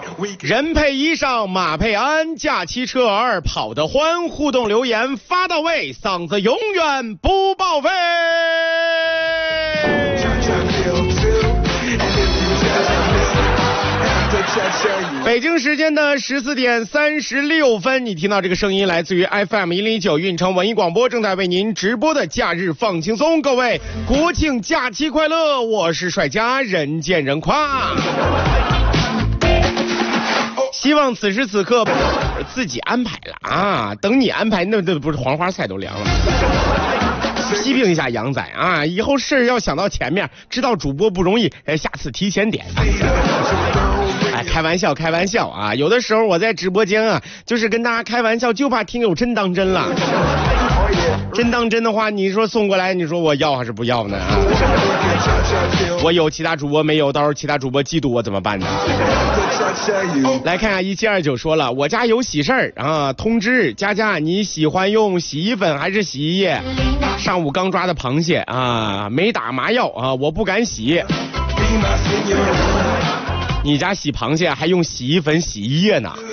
人配衣裳马配鞍，驾骑车儿跑得欢，互动留言发到位，嗓子永远不报废。北京时间的14点36分，你听到这个声音来自于 FM 109运城文艺广播，正在为您直播的假日放轻松。各位国庆假期快乐，我是帅家人见人夸。希望此时此刻自己安排了啊，等你安排那不是黄花菜都凉了。批评一下杨仔啊，以后事要想到前面，知道主播不容易，下次提前点。哎，开玩笑啊！有的时候我在直播间啊，就是跟大家开玩笑，就怕听友真当真了。真当真的话，你说送过来，你说我要还是不要呢？我有其他主播没有，到时候其他主播嫉妒我怎么办呢？来看下1729说了，我家有喜事儿啊，通知佳佳，你喜欢用洗衣粉还是洗衣液？上午刚抓的螃蟹啊，没打麻药啊，我不敢洗。你家洗螃蟹还用洗衣粉洗衣液呢？